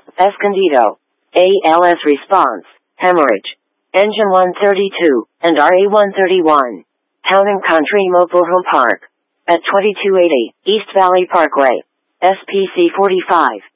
Escondido. ALS response, hemorrhage. Engine 132, and RA131. Town and Country Mobile Home Park. At 2280, East Valley Parkway. SPC 45.